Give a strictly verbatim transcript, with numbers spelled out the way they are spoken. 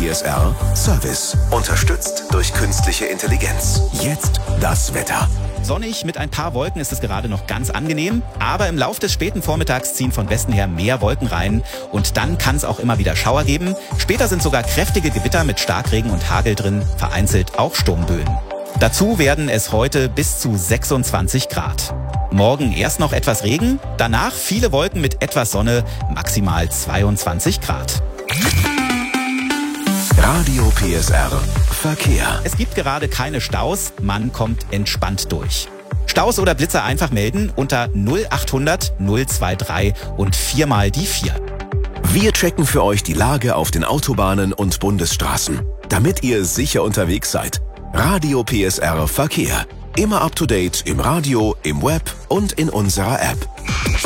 P S R Service. Unterstützt durch künstliche Intelligenz. Jetzt das Wetter. Sonnig mit ein paar Wolken ist es gerade noch ganz angenehm, aber im Lauf des späten Vormittags ziehen von Westen her mehr Wolken rein und dann kann es auch immer wieder Schauer geben. Später sind sogar kräftige Gewitter mit Starkregen und Hagel drin, vereinzelt auch Sturmböen. Dazu werden es heute bis zu sechsundzwanzig Grad. Morgen erst noch etwas Regen, danach viele Wolken mit etwas Sonne, maximal zweiundzwanzig Grad. Radio P S R Verkehr. Es gibt gerade keine Staus, man kommt entspannt durch. Staus oder Blitzer einfach melden unter null achthundert null drei drei und viermal die vier. Wir checken für euch die Lage auf den Autobahnen und Bundesstraßen, damit ihr sicher unterwegs seid. Radio P S R Verkehr. Immer up to date im Radio, im Web und in unserer App.